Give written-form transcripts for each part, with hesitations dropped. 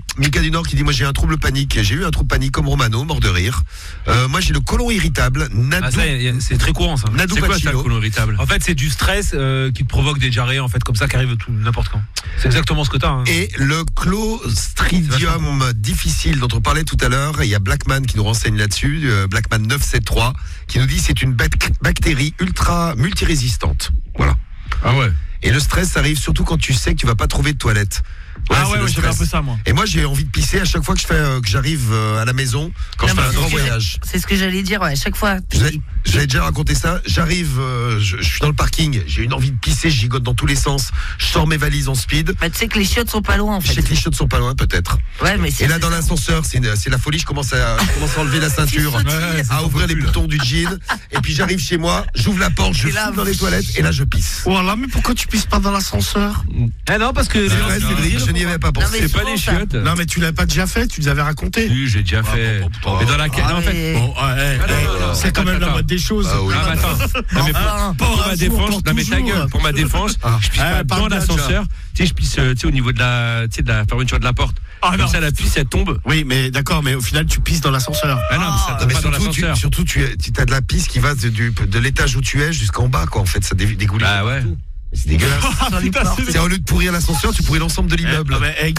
Mika du Nord qui dit moi j'ai un trouble panique. J'ai eu un trouble panique comme Romano, mort de rire. Moi j'ai le côlon irritable. C'est très courant ça. Nadou C'est quoi ça, le Pacino. côlon irritable? En fait, c'est du stress qui te provoque des diarrhées, en fait, comme ça, qui arrive tout n'importe quand. C'est exactement ce que t'as. Hein. Et le Clostridium difficile dont on parlait tout à l'heure, il y a Blackman qui nous renseigne là-dessus, Blackman 973, qui nous dit c'est une bactérie ultra multirésistante. Voilà. Ah ouais. Et le stress arrive surtout quand tu sais que tu vas pas trouver de toilette. Je fais un peu ça, moi. Et moi j'ai envie de pisser à chaque fois que j'arrive à la maison quand je fais un grand voyage. C'est ce que j'allais dire, à chaque fois. J'avais déjà raconté ça. J'arrive, je suis dans le parking, j'ai une envie de pisser, je gigote dans tous les sens. Je sors mes valises en speed. Bah, tu sais que les chiottes sont pas loin, en fait. Je sais que les chiottes sont pas loin, peut-être. Ouais, mais et là, dans l'ascenseur, c'est la folie. Je commence à enlever la ceinture, à ouvrir les boutons du jean. Et puis j'arrive chez moi, j'ouvre la porte, je file dans les toilettes et là je pisse. Oh là, mais pourquoi tu pisses pas dans l'ascenseur? Non, parce que. C'est vrai, Cédric, je n'y avais pas pensé. C'est pas des chiottes. Non, mais tu l'as pas déjà fait, tu nous avais raconté. Oui, j'ai déjà fait. Mais dans la non, en fait. Bon, c'est quand même la mode des choses. Ah oui. Ah, mais attends. Non, mais pour ma défense, non, mais ta gueule, pour ma défense, je pisse pas dans l'ascenseur. Tu sais, je pisse, au niveau de la fermeture de la porte. Comme ça, la pisse, elle tombe. Oui, mais d'accord, mais au final, tu pisses dans l'ascenseur. Ah non, mais ça tombe pas dans l'ascenseur. Surtout, tu as de la pisse qui va de l'étage où tu es jusqu'en bas, quoi. En fait, ça dégouline. Ah ouais. C'est dégueulasse. C'est au lieu de pourrir l'ascenseur, tu pourris l'ensemble de l'immeuble.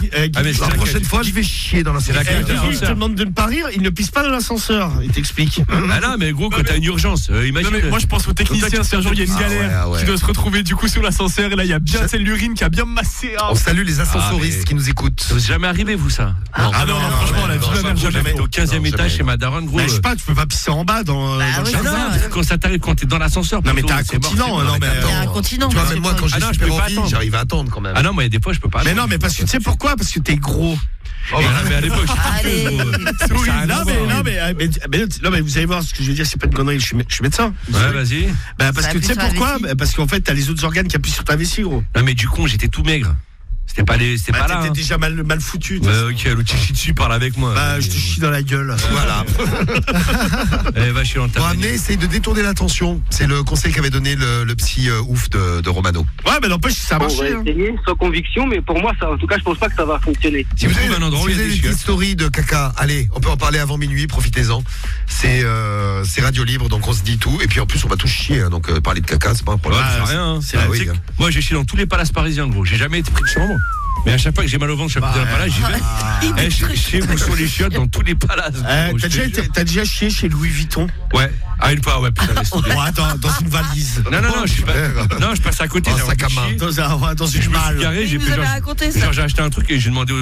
La prochaine fois, je vais chier dans l'ascenseur. Il te demande de ne pas rire, il ne pisse pas dans l'ascenseur. Il t'explique. Ah non, mais gros, quand t'as une urgence, imagine. Non, mais moi je pense aux techniciens, si un jour il y a une galère qui doit se retrouver du coup sur l'ascenseur et là il y a bien l'urine qui a bien massé. On salue les ascensoristes qui nous écoutent. Ça vous est jamais arrivé, vous, ça? Non, franchement, la vie de ma mère, jamais. Au 15e étage chez ma daronne, gros. Mais je sais pas, tu peux pas pisser en bas dans le jardin. Quand ça t'arrive, quand t'es dans l'ascenseur. Non, mais t'as un continent. Non, mais. Il y a un continent. Tu vois, même moi, quand j'ai super envie, attendre. j'arrive à attendre quand même. Ah non, moi, il y a des fois, je peux pas. Mais non, mais parce que tu sais pourquoi? Parce que t'es gros. Mais à l'époque, Allez. Non, mais vous allez voir ce que je veux dire, c'est pas une connerie, je suis médecin. Ouais, vas-y. Parce que tu sais pourquoi? Parce qu'en fait, t'as les autres organes qui appuient sur ta vessie, gros. Non, mais du coup, j'étais tout maigre. C'était pas là. T'étais déjà mal foutu. Ok, l'autre chie dessus, parle avec moi. Je te chie dans la gueule. Voilà. Va chier dans ta Amener, essaye de détourner l'attention. C'est le conseil qu'avait donné le psy ouf de Romano. Ouais, mais n'empêche, ça a On marché. va essayer, sans conviction, mais pour moi, ça, en tout cas, je pense pas que ça va fonctionner. Si vous avez un endroit où il y a des une chiottes. story de caca, allez, on peut en parler avant minuit, profitez-en. C'est radio libre, donc on se dit tout. Et puis en plus, on va tous chier, hein, donc parler de caca, c'est pas un problème. c'est rien. C'est Ah la oui, tic. hein. Moi, j'ai chié dans tous les palaces parisiens, gros. J'ai jamais été pris de chambre. Mais à chaque fois que j'ai mal au ventre, je suis à côté d'un palace, j'y vais. Chez vous sur les chiottes dans tous les palaces. T'as déjà chié chez Louis Vuitton? Ouais. Ah, une fois, ouais, putain, laisse tomber. Bon, attends, dans une valise. Non, je suis pas. Non, je passe à côté. Un j'ai sac à envie de main. chier. Dans Je une me suis malle. garé, j'ai Vous fait avez raconté ça. j'ai acheté un truc et j'ai demandé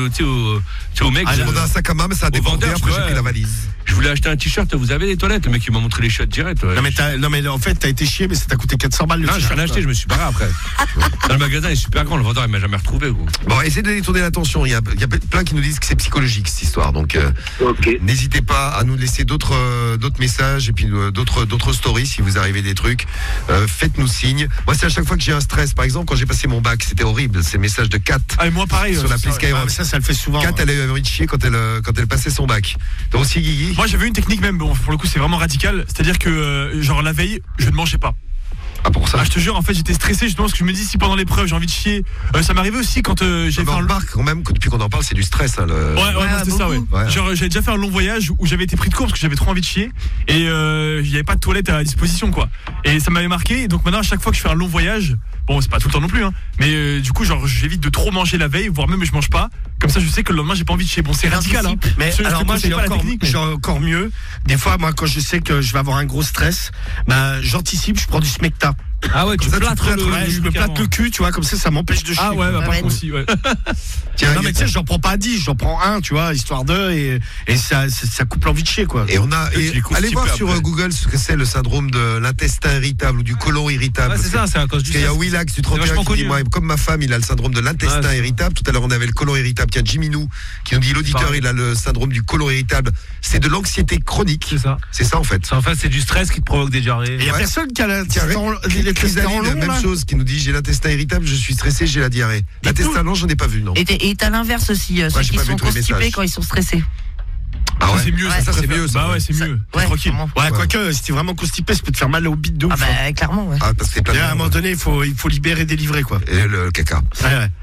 au mec. J'ai demandé un sac à main, mais ça a débordé, vendeur, après j'ai ouais. pris la valise. Je voulais acheter un t-shirt, vous avez des toilettes? Le mec, il m'a montré les chiottes direct. Ouais. Non, mais en fait, t'as été chié, mais ça t'a coûté 400 balles le Non, j'ai t-shirt. rien acheté, je me suis barré après. Dans le magasin, il est super grand, le vendeur, il m'a jamais retrouvé, gros. Bon, essayez de détourner l'attention. Il y a plein qui nous disent que c'est psychologique cette histoire. Donc, Ok. n'hésitez pas à nous laisser d'autres messages et puis d'autres stories si vous arrivez des trucs. Faites-nous signe. Moi, c'est à chaque fois que j'ai un stress. Par exemple, quand j'ai passé mon bac, c'était horrible. Ces messages de Kat Ah, et moi pareil. sur l'appli Skyrock. Ça le fait souvent. Kat, elle avait envie de chier quand elle passait son bac. Donc aussi, Guigui. Moi j'avais une technique même, bon pour le coup c'est vraiment radical, c'est-à-dire que genre la veille je ne mangeais pas. Ah, pour ça. Ah, je te jure, en fait j'étais stressé justement parce que je me dis si pendant l'épreuve j'ai envie de chier, ça m'arrivait aussi quand j'avais fait On un remarque quand même que depuis qu'on en parle, c'est du stress. Hein, Ouais, c'était ça, ouais. Ouais. Genre, j'avais déjà fait un long voyage où j'avais été pris de court parce que j'avais trop envie de chier et il n'y avait pas de toilette à disposition, quoi. Et ça m'avait marqué. Et donc maintenant, à chaque fois que je fais un long voyage, bon, c'est pas tout le temps non plus, hein, mais du coup, genre, j'évite de trop manger la veille, voire même je mange pas. Comme ça, je sais que le lendemain, j'ai pas envie de chier. Bon, c'est radical, hein. Mais alors moi, j'ai encore mieux. Des fois, moi, quand je sais que je vais avoir un gros stress, j'anticipe, je prends du Smecta. Ah ouais, tu plâtres je me plâtre le cul, tu vois, comme ça m'empêche de chier. Ah ouais, bah par contre aussi, ouais. Tiens, non mais tu sais, j'en prends pas 10, j'en prends un, tu vois, histoire de et ça coupe l'envie de chier, quoi. Et allez voir sur Google ce que c'est le syndrome de l'intestin irritable ou du côlon irritable. Ouais, c'est ça, c'est à cause du stress. Il y a Willax du 31 qui dit, moi, comme ma femme, il a le syndrome de l'intestin irritable. Tout à l'heure, on avait le côlon irritable. Tiens, Jimmy Nou qui nous dit l'auditeur, il a le syndrome du côlon irritable. C'est de l'anxiété chronique. C'est ça. C'est ça en fait. En fait, c'est du stress qui te provoque des diarrhées. Il y a personne qui a l'intestin long, même chose qui nous dit j'ai l'intestin irritable, je suis stressé, j'ai la diarrhée. L'intestin long, j'en ai pas vu, non. Et t'as l'inverse aussi, ceux qui sont constipés quand ils sont stressés. Ah ouais, c'est mieux, ça c'est mieux. Bah ouais, c'est mieux. Tranquille. Ouais, quoique, si t'es vraiment constipé, ça peut te faire mal au bide de ouf. Ah bah clairement, ouais. Ah, parce que c'est plein à un moment donné, il faut libérer, délivrer, quoi. Et le caca. Ouais.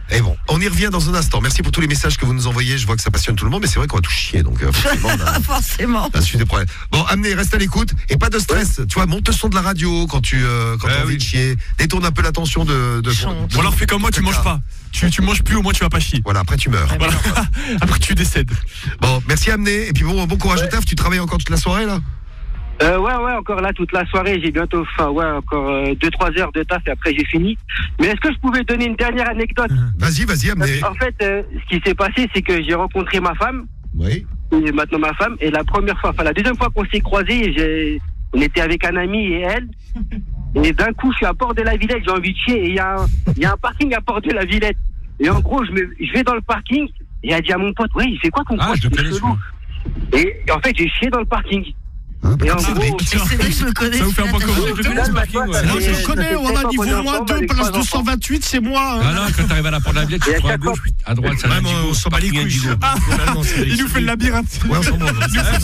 Et bon, on y revient dans un instant. Merci pour tous les messages que vous nous envoyez. Je vois que ça passionne tout le monde, mais c'est vrai qu'on va tout chier. Donc, forcément. La suite des problèmes. Bon, Amné, reste à l'écoute et pas de stress. Tu vois, monte le son de la radio quand tu as envie de chier. Détourne un peu l'attention de Ou alors fais comme moi, tu manges pas. Tu manges plus, au moins tu vas pas chier. Voilà, après tu meurs. Voilà. Après tu décèdes. Bon, merci Amné. Et puis bon courage au taf. Tu travailles encore toute la soirée là? Ouais, encore là toute la soirée, j'ai bientôt encore 2-3 heures de taf et après j'ai fini. Mais est-ce que je pouvais donner une dernière anecdote? Vas-y, Amné. En fait, ce qui s'est passé, c'est que j'ai rencontré ma femme. Oui. Et maintenant ma femme, et la deuxième fois qu'on s'est croisés, on était avec un ami et elle. Et d'un coup, je suis à Port de la Villette, j'ai envie de chier, et il y a un parking à Port de la Villette. Et en gros, je vais dans le parking, et elle dit à mon pote, ouais, il fait quoi qu'on croise? Et en fait, j'ai chié dans le parking. Et en gros, je le connais. Ça vous fait un point commun avec le parking, Moi, je le connais, on a niveau moins 2, place 228, c'est moi. Ah non, quand t'arrives à la porte de la Villette, tu prends à gauche, à droite, c'est un on s'en bat les couilles. Il nous fait le labyrinthe. Ouais, on s'en branle.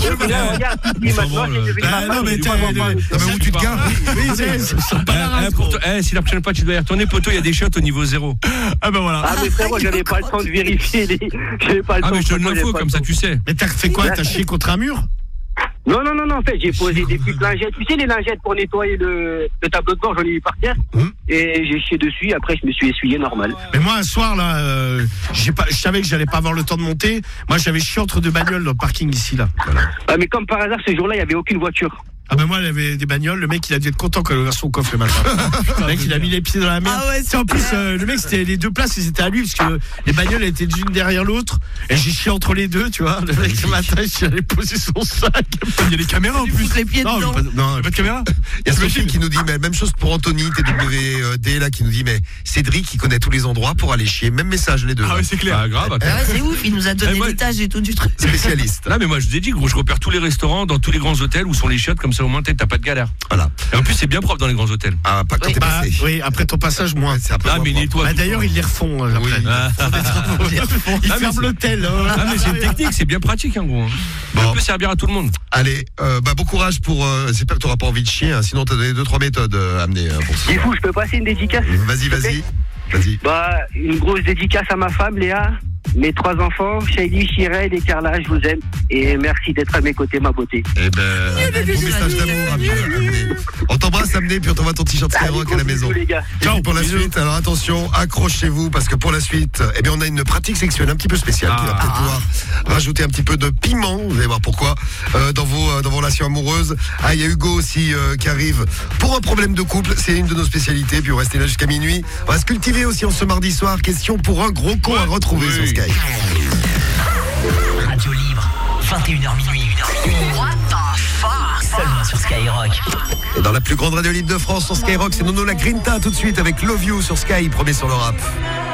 Non, mais où tu te gares? Si la prochaine fois tu dois y retourner, poteau, il y a des shots au niveau 0. Ah bah voilà. Ah mais frérot, j'avais pas le temps de vérifier j'avais pas le temps. Ah mais je te donne l'info, comme ça tu sais. Mais t'as fait quoi? T'as chié contre un mur? Non, en fait, j'ai posé des petites lingettes. Tu sais, les lingettes pour nettoyer le tableau de bord, j'en ai eu par terre. Et j'ai chié dessus, après, je me suis essuyé normal. Mais moi, un soir, là, je savais que j'allais pas avoir le temps de monter. Moi, j'avais chié entre deux bagnoles dans le parking ici, là. Voilà. Ah, mais comme par hasard, ce jour-là, il y avait aucune voiture. Ah ben moi il avait des bagnoles, le mec il a dû être content quand il a ouvert son coffre le matin. Le mec il a mis les pieds dans la merde. Ah ouais, en plus le mec c'était les deux places ils étaient à lui parce que les bagnoles étaient l'une derrière l'autre et j'ai chié entre les deux tu vois. Le mec le matin il allait poser son sac. Il y a les caméras en plus. Les pieds dedans. Non, il y a pas de caméra. Il y a Sophie qui nous dit mais même chose pour Anthony TWD là qui nous dit mais Cédric il connaît tous les endroits pour aller chier. Même message les deux. Ah ouais c'est clair. Ah grave. C'est ouf, il nous a donné l'étage et tout du truc. Spécialiste. Là mais moi je vous ai dit gros, je repère tous les restaurants dans tous les grands hôtels où sont les chiottes comme ça au moins t'as pas de galère. Voilà. Et en plus c'est bien propre dans les grands hôtels. Ah pas quand t'es passé. Oui après ton passage moins. C'est un peu mais nettoie. D'ailleurs ils les refont après. Ils ferment l'hôtel. Ah mais c'est une technique, c'est bien pratique hein gros. Ça peut servir à tout le monde. Allez, bon courage pour. J'espère que t'auras pas envie de chier. Sinon t'as donné 2-3 méthodes à amener pour ça. Du coup, je peux passer une dédicace? Vas-y. Une grosse dédicace à ma femme Léa, mes 3 enfants, Shayli, Shirel et Carla, je vous aime et merci d'être à mes côtés, ma beauté. Eh ben, bon message d'amour, Amné. On t'embrasse, Amné, puis on t'envoie ton t-shirt Skyrock à la maison. Les gars. Ciao pour la suite. Alors attention, accrochez-vous parce que pour la suite, on a une pratique sexuelle un petit peu spéciale qui va peut-être pouvoir rajouter un petit peu de piment. Vous allez voir pourquoi dans vos relations amoureuses. Il y a Hugo aussi qui arrive pour un problème de couple. C'est une de nos spécialités. Puis on reste là jusqu'à minuit. On va se cultiver aussi en ce mardi soir. Question pour un gros con à retrouver sur Sky. Radio libre, 21h minuit, 1h. What the fuck? Seulement sur Skyrock. Et dans la plus grande radio libre de France sur Skyrock, c'est Nono la Grinta tout de suite avec Love You sur Sky, premier sur le rap.